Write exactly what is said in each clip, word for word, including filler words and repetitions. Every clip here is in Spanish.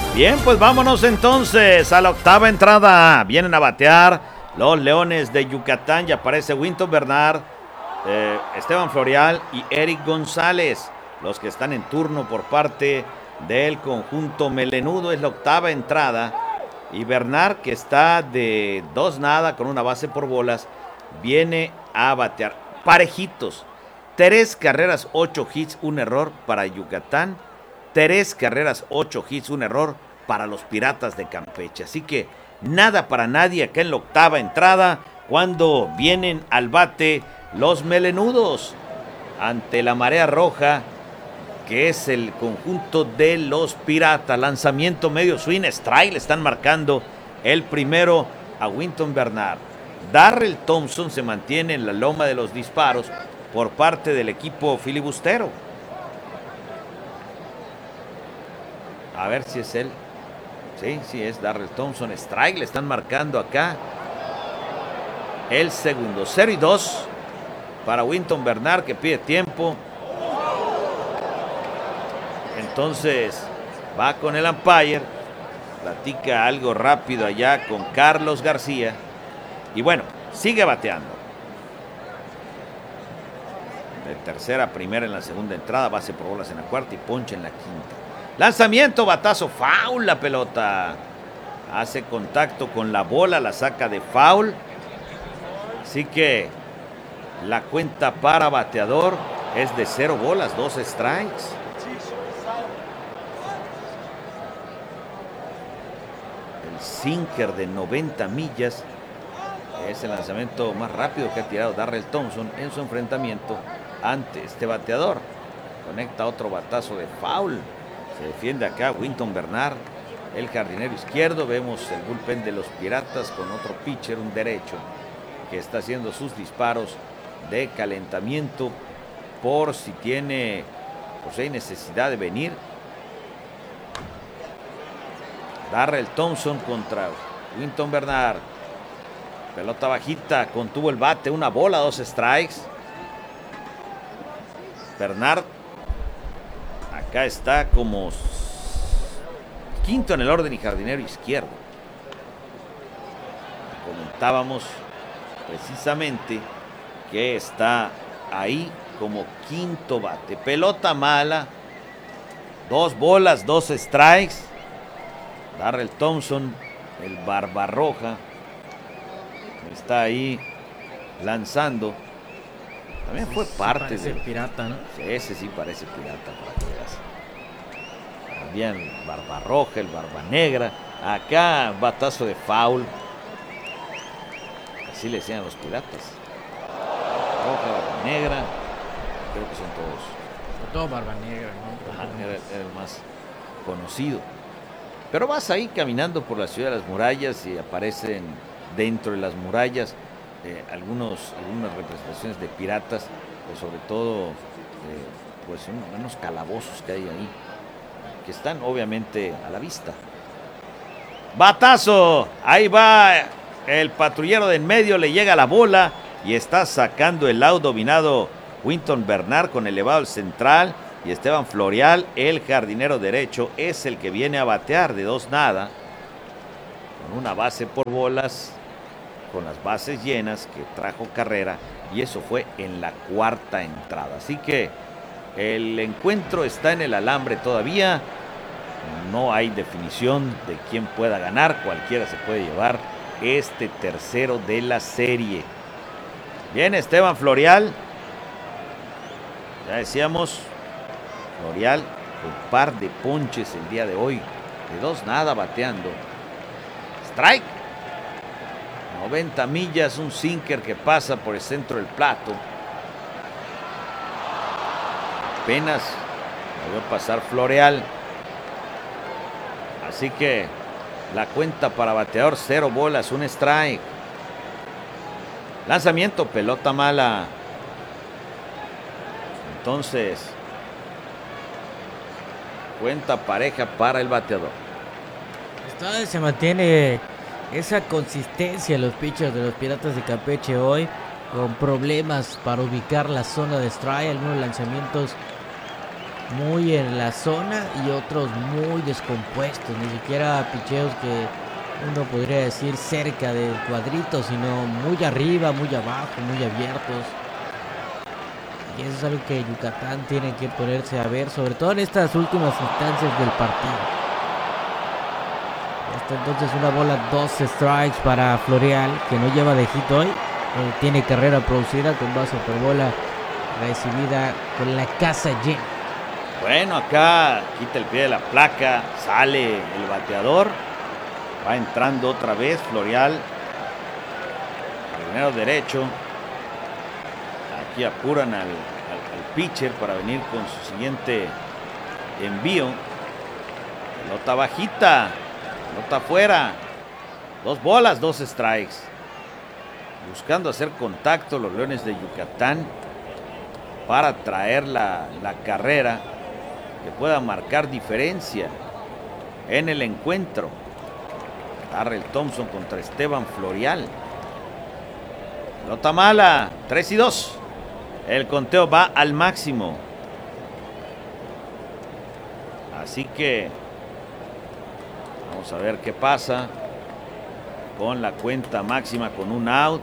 Bien, pues vámonos entonces a la octava entrada. Vienen a batear los Leones de Yucatán y aparece Winton Bernard, eh, Esteban Florial y Eric González, los que están en turno por parte del conjunto melenudo. Es la octava entrada y Bernard, que está de dos nada con una base por bolas, viene a batear parejitos. Tres carreras, ocho hits, un error para Yucatán. Tres carreras, ocho hits, un error para los Piratas de Campeche. Así que nada para nadie acá en la octava entrada cuando vienen al bate los melenudos ante la marea roja, que es el conjunto de los Piratas. Lanzamiento medio swing, strike, le están marcando el primero a Winton Bernard. Darrell Thompson se mantiene en la loma de los disparos por parte del equipo filibustero. A ver si es él. Sí, sí es Darrell Thompson. Strike, le están marcando acá el segundo. cero y dos para Winton Bernard, que pide tiempo. Entonces va con el umpire, platica algo rápido allá con Carlos García y bueno, sigue bateando. De tercera a primera en la segunda entrada, base por bolas en la cuarta y ponche en la quinta. Lanzamiento, batazo, foul la pelota. Hace contacto con la bola, la saca de foul. Así que la cuenta para bateador es de cero bolas, dos strikes. El sinker de noventa millas es el lanzamiento más rápido que ha tirado Darrell Thompson en su enfrentamiento ante este bateador. Conecta otro batazo de foul. Se defiende acá Winton Bernard, el jardinero izquierdo. Vemos el bullpen de los Piratas con otro pitcher, un derecho, que está haciendo sus disparos de calentamiento por si tiene, por si hay necesidad de venir. Darrell Thompson contra Winton Bernard. Pelota bajita, contuvo el bate, una bola, dos strikes. Bernard acá está como quinto en el orden y jardinero izquierdo. Comentábamos precisamente que está ahí como quinto bate. Pelota mala, dos bolas, dos strikes. Darrell Thompson, el Barbarroja, está ahí lanzando. También fue parte del pirata, ¿no? Ese sí parece pirata, para que veas. También Barba Roja, el Barba Negra. Acá batazo de foul. Así le decían a los Piratas. Roja, Barba Negra. Creo que son todos. Sobre todo Barba Negra, ¿no? Ajá, era, era el más conocido. Pero vas ahí caminando por la ciudad de las murallas y aparecen dentro de las murallas Eh, algunos, algunas representaciones de piratas, pues sobre todo eh, pues un, unos calabozos que hay ahí, que están obviamente a la vista. Batazo, ahí va el patrullero de en medio, le llega la bola y está sacando el out dominado Winton Bernard con elevado al central, y Esteban Florial, el jardinero derecho, es el que viene a batear de dos nada con una base por bolas, con las bases llenas, que trajo carrera, y eso fue en la cuarta entrada. Así que el encuentro está en el alambre todavía. No hay definición de quién pueda ganar. Cualquiera se puede llevar este tercero de la serie. Bien, Esteban Florial. Ya decíamos, Florial con par de ponches el día de hoy. De dos nada bateando. Strike. noventa millas, un sinker que pasa por el centro del plato. Apenas lo vio pasar Florial. Así que la cuenta para bateador, cero bolas, un strike. Lanzamiento, pelota mala. Entonces, cuenta pareja para el bateador. Todavía se mantiene esa consistencia en los pitchers de los Piratas de Campeche hoy, con problemas para ubicar la zona de strike, algunos lanzamientos muy en la zona y otros muy descompuestos, ni siquiera picheos que uno podría decir cerca del cuadrito, sino muy arriba, muy abajo, muy abiertos. Y eso es algo que Yucatán tiene que ponerse a ver, sobre todo en estas últimas instancias del partido. Hasta entonces una bola, dos strikes para Florial, que no lleva de hit hoy. Eh, tiene carrera producida con base por bola recibida con la casa llena. Bueno, acá quita el pie de la placa, sale el bateador, va entrando otra vez Florial, primero derecho. Aquí apuran al, al, al pitcher para venir con su siguiente envío. Pelota bajita, pelota afuera, dos bolas, dos strikes. Buscando hacer contacto los Leones de Yucatán para traer la, la carrera que pueda marcar diferencia en el encuentro. Darrell Thompson contra Esteban Florial. Pelota mala, tres y dos. El conteo va al máximo. Así que vamos a ver qué pasa con la cuenta máxima con un out.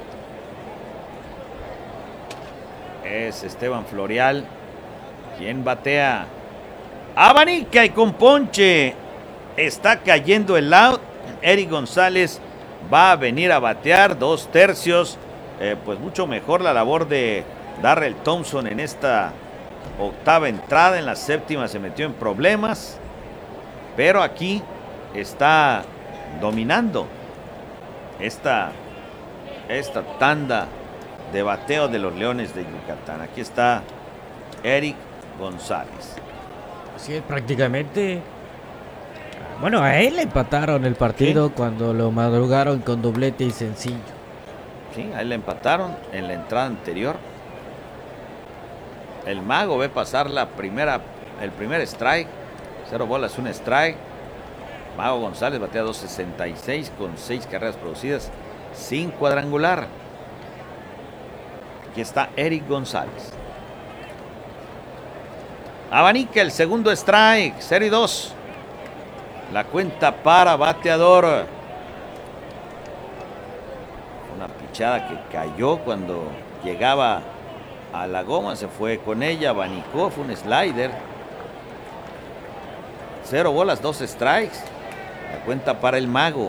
Es Esteban Florial quien batea. Abanica y con ponche. Está cayendo el out. Eric González va a venir a batear dos tercios. Eh, pues mucho mejor la labor de Darrell Thompson en esta octava entrada. En la séptima se metió en problemas, pero aquí está dominando esta, esta tanda de bateo de los Leones de Yucatán. Aquí está Eric González. Así es, prácticamente. Bueno, a él le empataron el partido, ¿sí?, cuando lo madrugaron con doblete y sencillo. Sí, a él le empataron en la entrada anterior. El Mago ve pasar la primera, el primer strike. Cero bolas, un strike. Mago González batea dos sesenta y seis con seis carreras producidas, sin cuadrangular. Aquí está Eric González. Abanica el segundo strike, cero y dos. La cuenta para bateador. Una pichada que cayó cuando llegaba a la goma, se fue con ella, abanicó, fue un slider. Cero bolas, dos strikes. La cuenta para el Mago.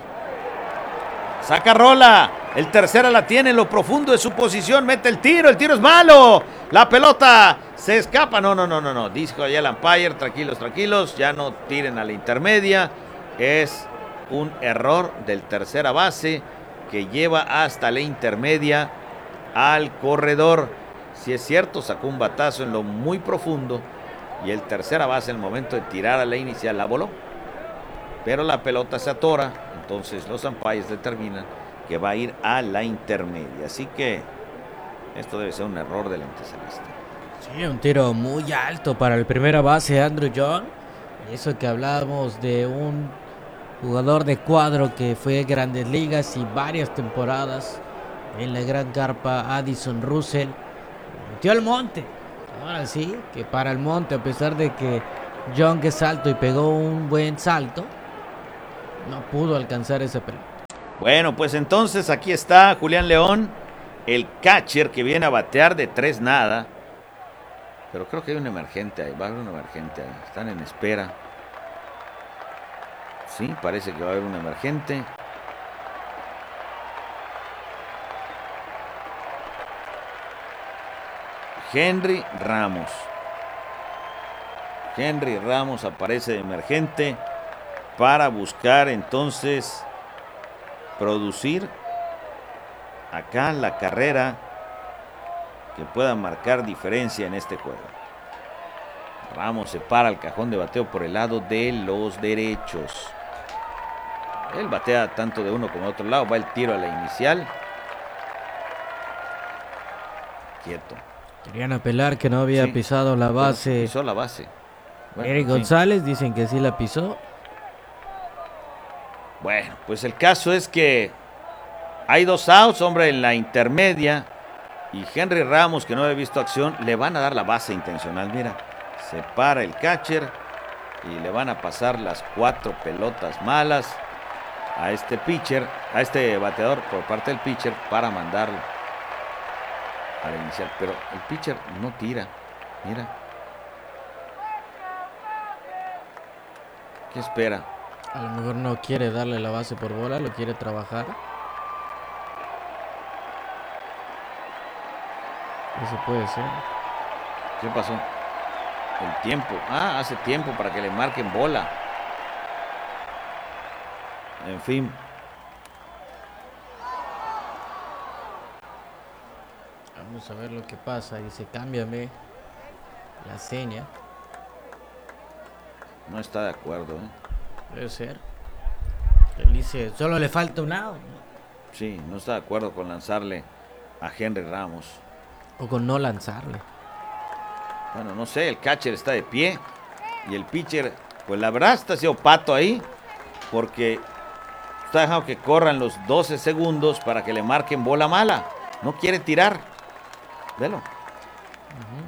Saca rola. El tercera la tiene en lo profundo de su posición. Mete el tiro. El tiro es malo. La pelota se escapa. No, no, no, no, no. Dijo ya el umpire. Tranquilos, tranquilos. Ya no tiren a la intermedia. Es un error del tercera base que lleva hasta la intermedia al corredor. Si es cierto, sacó un batazo en lo muy profundo. Y el tercera base, en el momento de tirar a la inicial, la voló. Pero la pelota se atora. Entonces los umpires determinan que va a ir a la intermedia. Así que esto debe ser un error del antesalista. Sí, un tiro muy alto para el primera base, Andrew John. Eso que hablábamos de un jugador de cuadro que fue Grandes Ligas y varias temporadas en la gran carpa, Addison Russell. Metió al monte. Ahora sí, que para el monte, a pesar de que John, que es alto y pegó un buen salto, no pudo alcanzar esa pelota. Bueno, pues entonces aquí está Julián León, el catcher que viene a batear de tres nada. Pero creo que hay un emergente ahí, va a haber un emergente ahí. Están en espera. Sí, parece que va a haber un emergente. Henry Ramos. Henry Ramos aparece de emergente para buscar entonces producir acá la carrera que pueda marcar diferencia en este juego. Ramos se para el cajón de bateo por el lado de los derechos. Él batea tanto de uno como de otro lado. Va el tiro a la inicial. Quieto. Querían apelar que no había sí, pisado la base. Pisó la base. Bueno, Eric sí. González dicen que sí la pisó. Bueno, pues el caso es que hay dos outs, hombre, en la intermedia. Y Henry Ramos, que no había visto acción, le van a dar la base intencional. Mira, Se para el catcher y le van a pasar las cuatro pelotas malas a este pitcher, a este bateador por parte del pitcher para mandarlo a la inicial. Pero el pitcher no tira. Mira. ¿Qué espera? A lo mejor no quiere darle la base por bola, lo quiere trabajar. Eso puede ser. ¿Qué pasó? El tiempo. Ah, hace tiempo para que le marquen bola. En fin. Vamos a ver lo que pasa. Dice, cámbiame la seña. No está de acuerdo, ¿eh? Debe ser. Él dice, solo le falta un out. Sí, no está de acuerdo con lanzarle a Henry Ramos. O con no lanzarle. Bueno, no sé, el catcher está de pie. Y el pitcher, pues la verdad está haciendo pato ahí. Porque está dejando que corran los doce segundos para que le marquen bola mala. No quiere tirar. Velo. Uh-huh.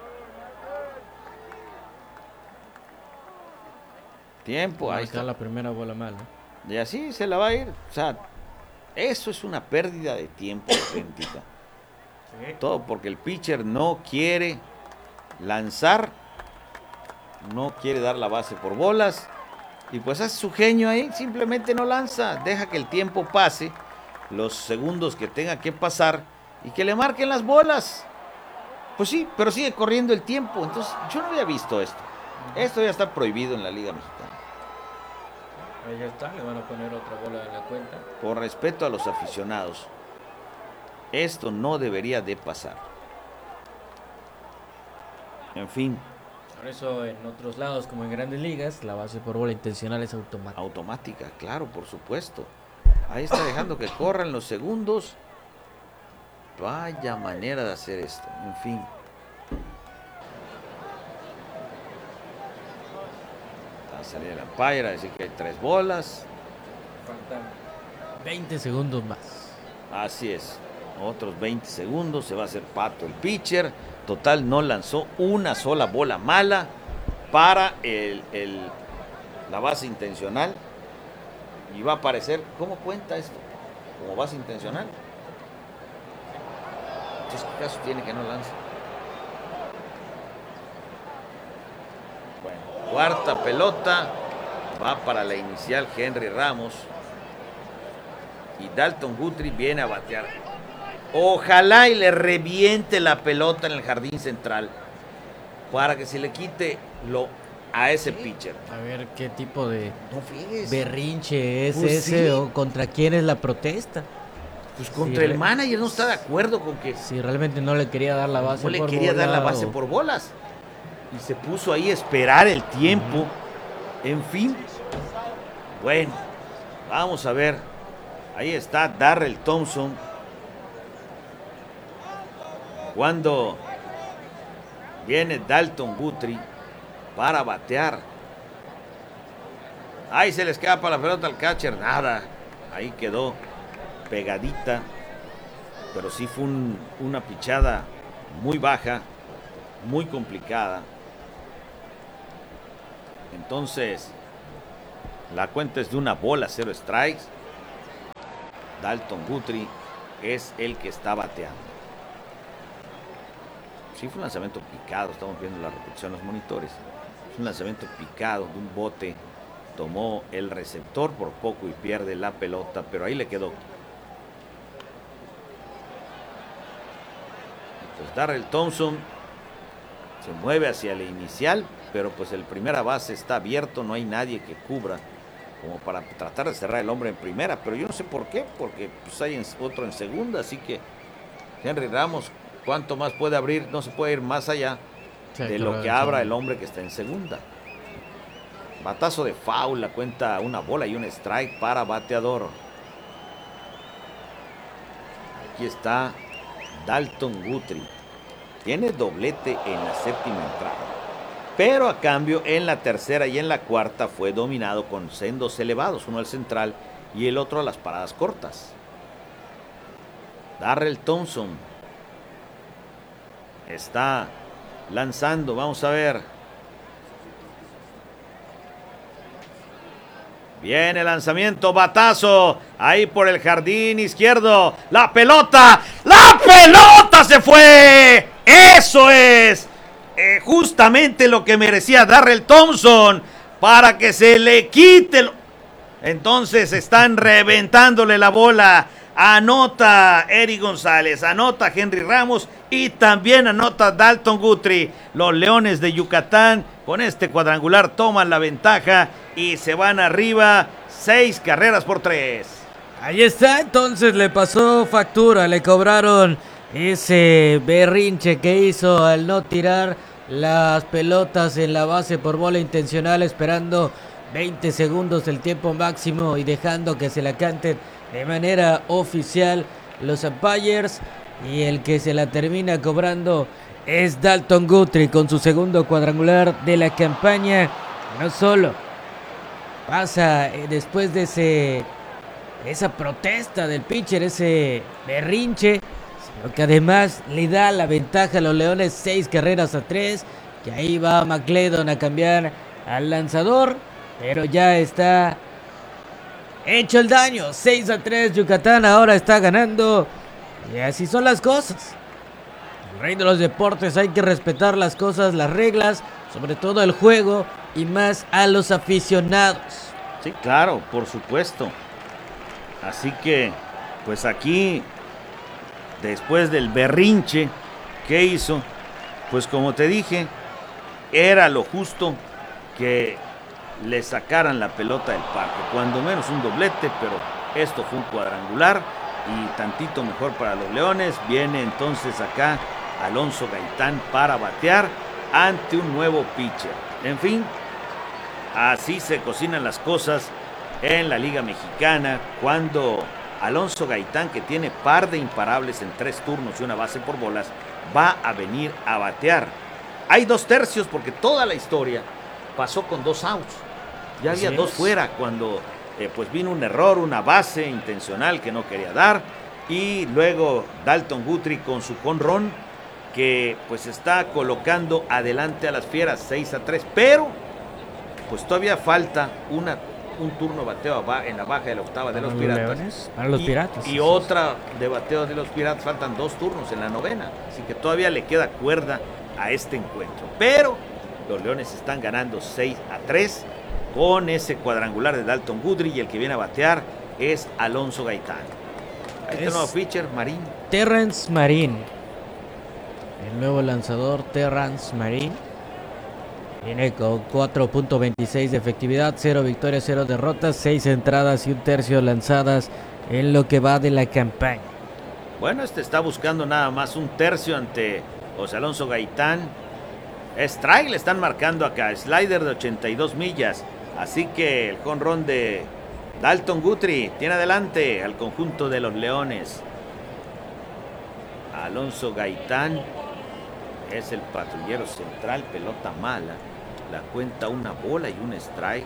Tiempo, ahí está. La primera bola mala. Y así se la va a ir. O sea, eso es una pérdida de tiempo auténtica. Sí. Todo porque el pitcher no quiere lanzar, no quiere dar la base por bolas. Y pues hace su genio ahí, simplemente no lanza. Deja que el tiempo pase, los segundos que tenga que pasar y que le marquen las bolas. Pues sí, pero sigue corriendo el tiempo. Entonces, yo no había visto esto. Esto ya está prohibido en la Liga Mexicana. Ahí ya está, le van a poner otra bola en la cuenta. Por respeto a los aficionados, esto no debería de pasar. En fin. Por eso en otros lados, como en Grandes Ligas, la base por bola intencional es automática. Automática, claro, por supuesto. Ahí está dejando que corran los segundos. Vaya manera de hacer esto. En fin. Va a salir el umpire a decir que hay tres bolas. Faltan veinte segundos más. Así es. Otros veinte segundos. Se va a hacer pato el pitcher. Total, no lanzó una sola bola mala para el, el, la base intencional. Y va a aparecer. ¿Cómo cuenta esto? ¿Como base intencional? Entonces, ¿qué caso tiene que no lance? Bueno, cuarta pelota. Va para la inicial Henry Ramos. Y Dalton Guthrie viene a batear. Ojalá y le reviente la pelota en el jardín central para que se le quite lo a ese pitcher. A ver qué tipo de no berrinche es pues ese sí. O contra quién es la protesta. Pues contra sí, el manager no está de acuerdo con que... Si realmente no le quería dar la base no le por quería bola, dar la base o... por bolas. Y se puso ahí a esperar el tiempo. Uh-huh. En fin. Bueno, vamos a ver. Ahí está Darrell Thompson. Cuando viene Dalton Guthrie para batear. Ahí se le escapa la pelota al catcher. Nada. Ahí quedó pegadita. Pero sí fue un, una pichada muy baja. Muy complicada. Entonces, la cuenta es de una bola, cero strikes. Dalton Guthrie es el que está bateando. Sí, fue un lanzamiento picado, estamos viendo la repetición en los monitores. Es un lanzamiento picado de un bote. Tomó el receptor por poco y pierde la pelota, pero ahí le quedó. Pues Darrell Thompson se mueve hacia la inicial, pero pues el primera base está abierto, no hay nadie que cubra como para tratar de cerrar el hombre en primera, pero yo no sé por qué, porque pues hay otro en segunda, así que Henry Ramos, ¿cuánto más puede abrir? No se puede ir más allá sí, de lo que abra el hombre que está en segunda. Batazo de foul, la cuenta una bola y un strike para bateador. Aquí está Dalton Guthrie. Tiene doblete en la séptima entrada. Pero a cambio en la tercera y en la cuarta fue dominado con sendos elevados, uno al central y el otro a las paradas cortas. Darrell Thompson está lanzando, vamos a ver, Viene el lanzamiento, batazo, ahí por el jardín izquierdo, la pelota, ¡la pelota se fue! ¡Eso es! Eh, justamente lo que merecía Darrell Thompson, para que se le quite. Lo... Entonces están reventándole la bola, anota Eric González, anota Henry Ramos y también anota Dalton Guthrie. Los Leones de Yucatán con este cuadrangular toman la ventaja y se van arriba, seis carreras por tres. Ahí está, entonces le pasó factura, le cobraron ese berrinche que hizo al no tirar las pelotas en la base por bola intencional, esperando veinte segundos el tiempo máximo y dejando que se la canten de manera oficial los umpires, y el que se la termina cobrando es Dalton Guthrie con su segundo cuadrangular de la campaña. No solo pasa eh, después de ese esa protesta del pitcher, ese berrinche, sino que además le da la ventaja a los Leones, seis carreras a tres, que ahí va McLeodon a cambiar al lanzador, pero ya está hecho el daño. Seis a tres, Yucatán ahora está ganando, y así son las cosas. El rey de los deportes, hay que respetar las cosas, las reglas, sobre todo el juego y más a los aficionados. Sí, claro, por supuesto. Así que, pues aquí, después del berrinche que hizo, pues como te dije, era lo justo que le sacaran la pelota del parque. Cuando menos un doblete, pero esto fue un cuadrangular y tantito mejor para los Leones. Viene entonces acá Alonso Gaitán para batear ante un nuevo pitcher. En fin, así se cocinan las cosas en la Liga Mexicana, cuando Alonso Gaitán, que tiene par de imparables en tres turnos y una base por bolas, va a venir a batear. Hay dos tercios porque toda la historia pasó con dos outs. Ya había dos fuera cuando eh, pues vino un error, una base intencional que no quería dar, y luego Dalton Guthrie con su jonrón que pues está colocando adelante a las Fieras seis a tres, pero pues todavía falta una un turno bateo en la baja de la octava de los Piratas. Para los Piratas. Y, y otra de bateo de los Piratas, faltan dos turnos en la novena. Así que todavía le queda cuerda a este encuentro. Pero los Leones están ganando seis a tres con ese cuadrangular de Dalton Guthrie, y el que viene a batear es Alonso Gaitán. Este es nuevo pitcher, Marín. Terrence Marín. El nuevo lanzador, Terrence Marín. Viene con cuatro punto veintiséis de efectividad, cero victorias, cero derrotas, seis entradas y un tercio lanzadas en lo que va de la campaña. Bueno, este está buscando nada más un tercio ante José Alonso Gaitán. Strike le están marcando acá, slider de ochenta y dos millas. Así que el jonrón de Dalton Guthrie tiene adelante al conjunto de los Leones. Alonso Gaitán es el patrullero central, pelota mala. La cuenta una bola y un strike.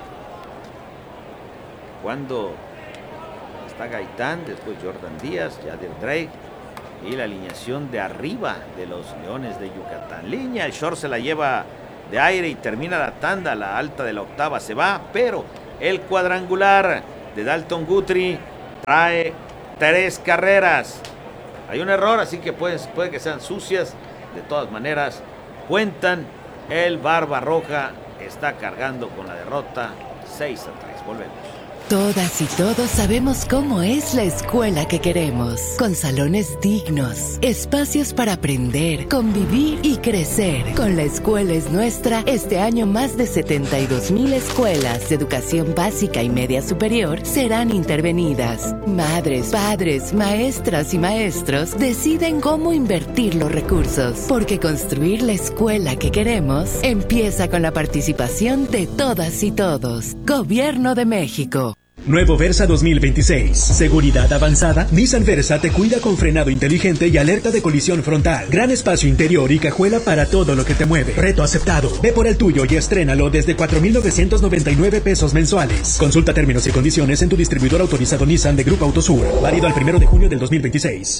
Cuando está Gaitán, después Jordan Díaz, Yader Drake y la alineación de arriba de los Leones de Yucatán. Línea, el short se la lleva de aire y termina la tanda. La alta de la octava se va, pero el cuadrangular de Dalton Guthrie trae tres carreras. Hay un error, así que puede, puede que sean sucias. De todas maneras, cuentan. El Barba Roja está cargando con la derrota seis a tres. Volvemos. Todas y todos sabemos cómo es la escuela que queremos, con salones dignos, espacios para aprender, convivir y crecer. Con La Escuela es Nuestra, este año más de setenta y dos mil escuelas de educación básica y media superior serán intervenidas. Madres, padres, maestras y maestros deciden cómo invertir los recursos, porque construir la escuela que queremos empieza con la participación de todas y todos. Gobierno de México. Nuevo Versa dos mil veintiséis. Seguridad avanzada. Nissan Versa te cuida con frenado inteligente y alerta de colisión frontal. Gran espacio interior y cajuela para todo lo que te mueve. Reto aceptado. Ve por el tuyo y estrénalo desde cuatro mil novecientos noventa y nueve pesos mensuales. Consulta términos y condiciones en tu distribuidor autorizado Nissan de Grupo Autosur. Válido al primero de junio del dos mil veintiséis.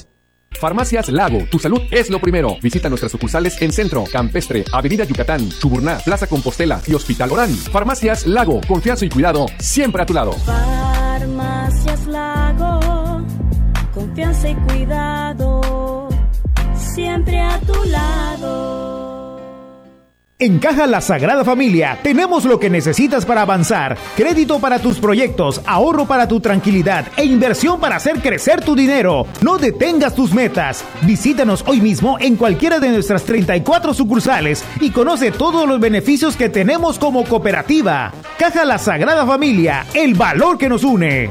Farmacias Lago, tu salud es lo primero. Visita nuestras sucursales en Centro, Campestre, Avenida Yucatán, Chuburná, Plaza Compostela y Hospital Orán. Farmacias Lago, confianza y cuidado siempre a tu lado. Farmacias Lago, confianza y cuidado siempre a tu lado. En Caja La Sagrada Familia tenemos lo que necesitas para avanzar. Crédito para tus proyectos, ahorro para tu tranquilidad e inversión para hacer crecer tu dinero. No detengas tus metas. Visítanos hoy mismo en cualquiera de nuestras treinta y cuatro sucursales y conoce todos los beneficios que tenemos como cooperativa. Caja La Sagrada Familia, el valor que nos une.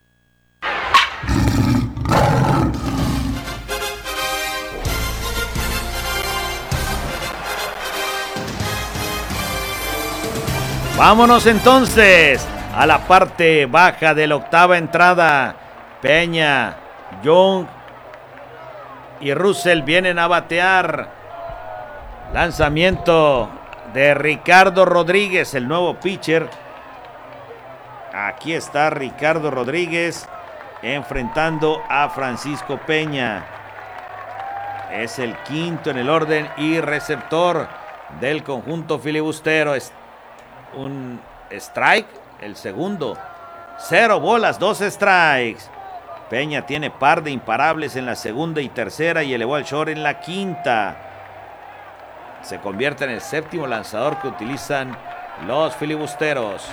Vámonos entonces a la parte baja de la octava entrada. Peña, Young y Russell vienen a batear. Lanzamiento de Ricardo Rodríguez, el nuevo pitcher. Aquí está Ricardo Rodríguez enfrentando a Francisco Peña. Es el quinto en el orden y receptor del conjunto filibustero. Un strike, el segundo. Cero bolas, dos strikes. Peña tiene par de imparables en la segunda y tercera y elevó al short en la quinta. Se convierte en el séptimo lanzador que utilizan los filibusteros.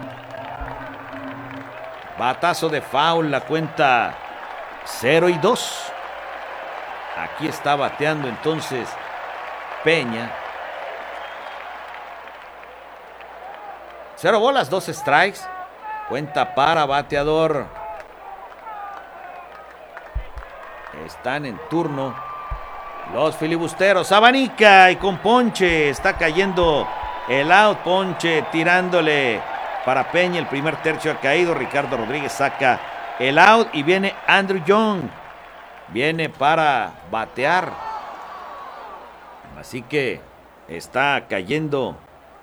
Batazo de foul, la cuenta cero y dos. Aquí está bateando entonces Peña. Cero bolas, dos strikes. Cuenta para bateador. Están en turno los filibusteros. Abanica y con ponche. Está cayendo el out. Ponche tirándole para Peña. El primer tercio ha caído. Ricardo Rodríguez saca el out. Y viene Andrew Young. Viene para batear. Así que está cayendo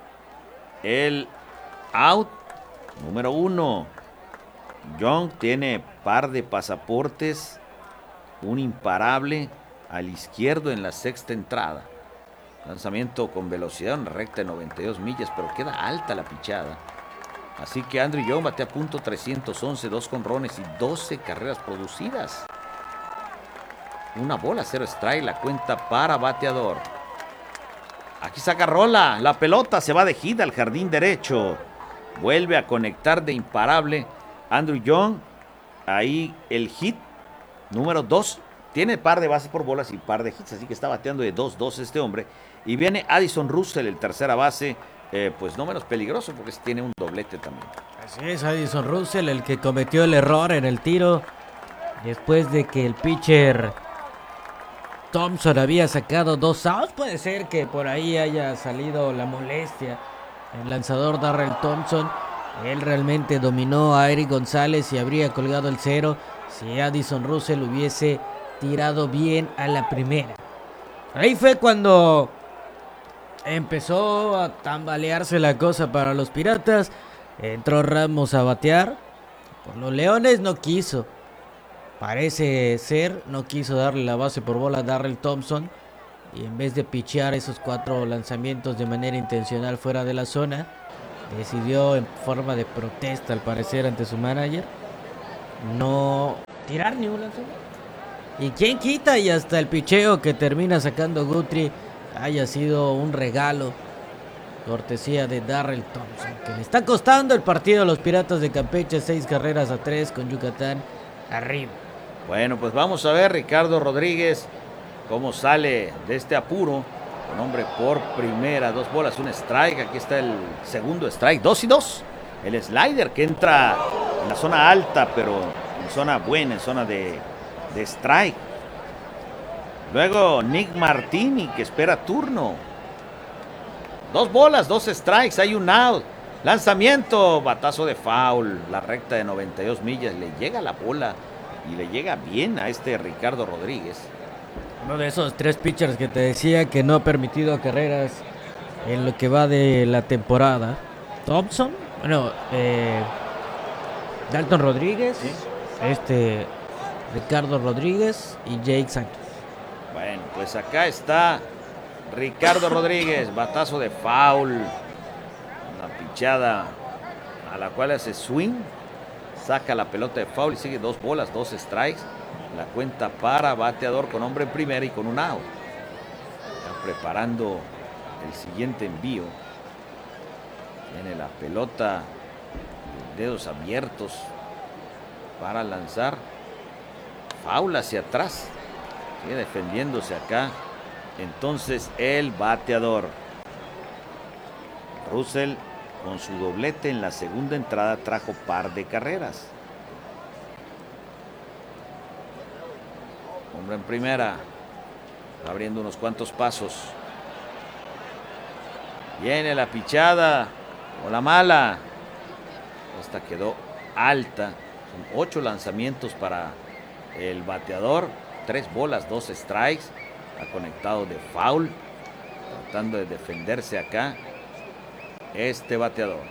el out número uno. Young tiene par de pasaportes. Un imparable al izquierdo en la sexta entrada. Lanzamiento con velocidad, una recta de noventa y dos millas, pero queda alta la pichada. Así que Andrew Young batea punto trescientos once, dos jonrones y doce carreras producidas. Una bola, cero strike, la cuenta para bateador. Aquí saca rola, la pelota se va de gira al jardín derecho. Vuelve a conectar de imparable Andrew Young. Ahí el hit número dos. Tiene par de bases por bolas y par de hits, así que está bateando de dos dos este hombre. Y viene Addison Russell, el tercera base, eh, pues no menos peligroso porque tiene un doblete también. Así es, Addison Russell, el que cometió el error en el tiro después de que el pitcher Thompson había sacado dos outs. Puede ser que por ahí haya salido la molestia el lanzador Darrell Thompson. Él realmente dominó a Eric González y habría colgado el cero si Addison Russell hubiese tirado bien a la primera. Ahí fue cuando empezó a tambalearse la cosa para los Piratas. Entró Ramos a batear. Por los Leones no quiso. Parece ser, no quiso darle la base por bola a Darrell Thompson. Y en vez de pichear esos cuatro lanzamientos de manera intencional fuera de la zona, decidió en forma de protesta, al parecer, ante su manager, no tirar ni un lanzamiento. Y quién quita y hasta el picheo que termina sacando Guthrie haya sido un regalo, cortesía de Darrell Thompson, que le está costando el partido a los Piratas de Campeche, seis carreras a tres con Yucatán arriba. Bueno, pues vamos a ver Ricardo Rodríguez cómo sale de este apuro. Un hombre por primera, dos bolas, un strike. Aquí está el segundo strike, dos y dos. El slider que entra en la zona alta, pero en zona buena, en zona de, de strike. Luego Nick Martini, que espera turno. Dos bolas, dos strikes, hay un out. Lanzamiento, batazo de foul. La recta de noventa y dos millas, le llega la bola y le llega bien a este Ricardo Rodríguez. Uno de esos tres pitchers que te decía que no ha permitido carreras en lo que va de la temporada. Thompson, bueno, eh, Dalton Rodríguez, ¿sí? este Ricardo Rodríguez y Jake Sánchez. Bueno, pues acá está Ricardo Rodríguez, batazo de foul. Una pichada a la cual hace swing. Saca la pelota de foul y sigue dos bolas, dos strikes. La cuenta para bateador con hombre en primera y con un out. Están preparando el siguiente envío. Tiene la pelota, dedos abiertos para lanzar. Foul hacia atrás. Sigue defendiéndose acá. Entonces el bateador. Russell con su doblete en la segunda entrada trajo par de carreras. Hombre en primera. Va abriendo unos cuantos pasos. Viene la pichada. O la mala. Esta quedó alta. Son ocho lanzamientos para el bateador. Tres bolas, dos strikes. Ha conectado de foul. Tratando de defenderse acá. Este bateador.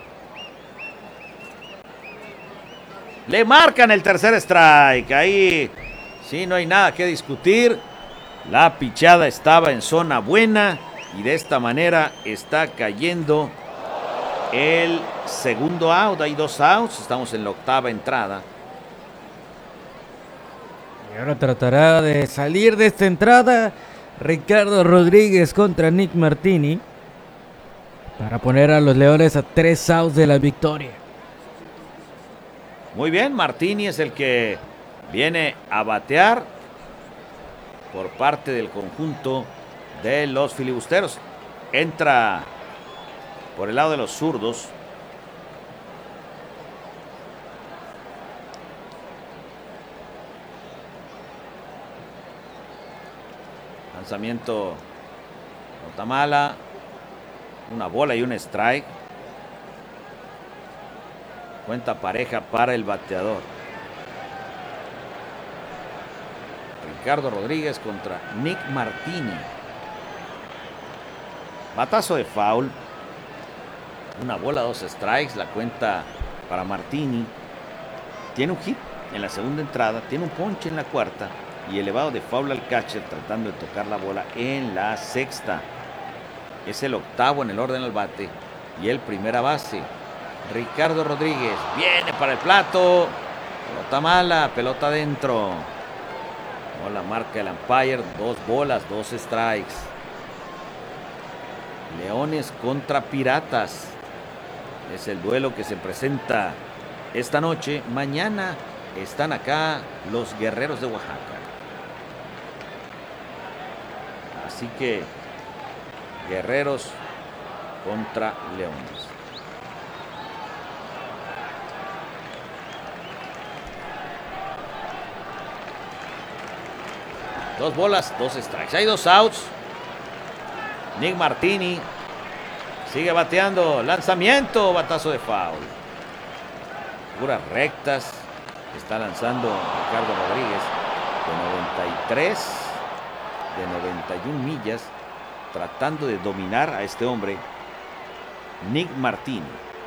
Le marcan el tercer strike. Ahí sí no hay nada que discutir. La pichada estaba en zona buena. Y de esta manera está cayendo el segundo out. Hay dos outs. Estamos en la octava entrada. Y ahora tratará de salir de esta entrada Ricardo Rodríguez contra Nick Martini para poner a los Leones a tres outs de la victoria. Muy bien, Martini es el que viene a batear por parte del conjunto de los filibusteros. Entra por el lado de los zurdos. Lanzamiento, nota mala. Una bola y un strike. Cuenta pareja para el bateador. Ricardo Rodríguez contra Nick Martini. Batazo de foul. Una bola, dos strikes. La cuenta para Martini. Tiene un hit en la segunda entrada. Tiene un ponche en la cuarta. Y elevado de foul al catcher tratando de tocar la bola en la sexta. Es el octavo en el orden al bate. Y el primera base. Ricardo Rodríguez. Viene para el plato. Pelota mala. Pelota adentro. No la marca el umpire. Dos bolas, dos strikes. Leones contra Piratas. Es el duelo que se presenta esta noche. Mañana están acá los Guerreros de Oaxaca. Así que Guerreros contra Leones. Dos bolas, dos strikes. Hay dos outs. Nick Martini sigue bateando. Lanzamiento, batazo de foul. Puras rectas. Está lanzando Ricardo Rodríguez de noventa y tres, de noventa y una millas. Tratando de dominar a este hombre, Nick Martini.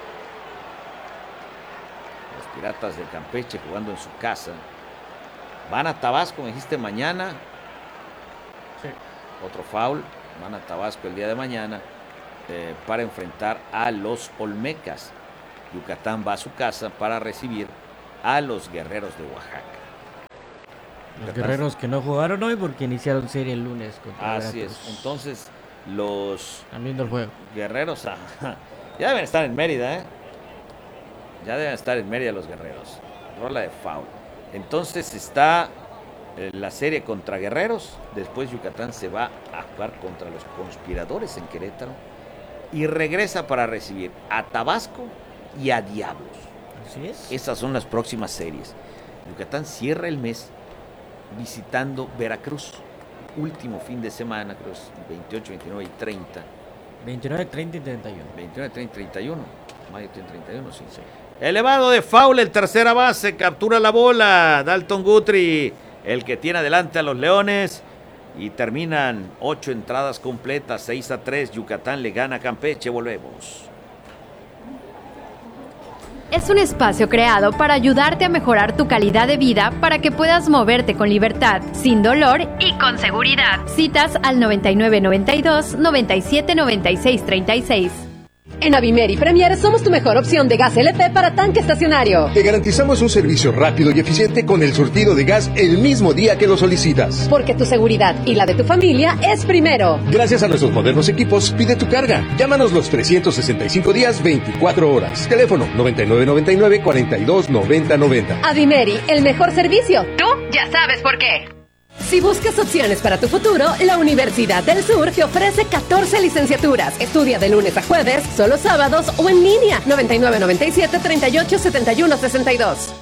Los Piratas de Campeche jugando en su casa. Van a Tabasco, me dijiste mañana. Sí. Otro foul. Van a Tabasco el día de mañana eh, para enfrentar a los Olmecas. Yucatán va a su casa para recibir a los Guerreros de Oaxaca. Los Yucatán. Guerreros que no jugaron hoy porque iniciaron serie el lunes contra Así Veracruz. es. Entonces, los Están viendo el juego. Guerreros ah, ya deben estar en Mérida, ¿eh? Ya deben estar en Mérida los Guerreros. Rola de foul. Entonces está eh, la serie contra Guerreros. Después Yucatán se va a jugar contra los Conspiradores en Querétaro. Y regresa para recibir a Tabasco y a Diablos. Así es. Esas son las próximas series. Yucatán cierra el mes visitando Veracruz. Último fin de semana, creo es veintiocho, veintinueve y treinta. veintinueve, treinta y treinta y uno. veintinueve, treinta, treinta y uno. Mayo treinta y uno, sí. sí. Elevado de foul, el tercera base, captura la bola. Dalton Guthrie, el que tiene adelante a los Leones. Y terminan ocho entradas completas, seis a tres. Yucatán le gana a Campeche. Volvemos. es un espacio creado para ayudarte a mejorar tu calidad de vida para que puedas moverte con libertad, sin dolor y con seguridad. Citas al noventa y nueve noventa y dos, noventa y siete noventa y seis treinta y seis. En Avimeri Premier somos tu mejor opción de gas L P para tanque estacionario. Te garantizamos un servicio rápido y eficiente con el surtido de gas el mismo día que lo solicitas. Porque tu seguridad y la de tu familia es primero. Gracias a nuestros modernos equipos, pide tu carga. Llámanos los trescientos sesenta y cinco días, veinticuatro horas. Teléfono noventa y nueve noventa y nueve, cuarenta y dos noventa noventa. Avimeri, el mejor servicio. Tú ya sabes por qué. Si buscas opciones para tu futuro, la Universidad del Sur te ofrece catorce licenciaturas. Estudia de lunes a jueves, solo sábados o en línea. noventa y nueve noventa y siete, treinta y ocho setenta y uno sesenta y dos.